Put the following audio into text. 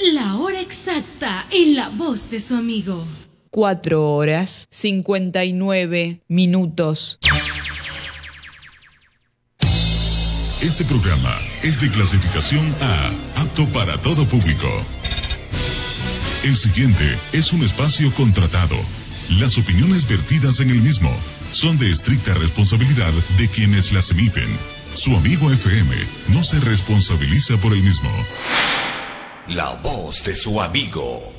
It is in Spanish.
La hora exacta en la voz de su amigo. 4 horas 59 minutos. Este programa es de clasificación A, apto para todo público. El siguiente es un espacio contratado. Las opiniones vertidas en el mismo son de estricta responsabilidad de quienes las emiten. Su amigo FM no se responsabiliza por el mismo. La voz de su amigo.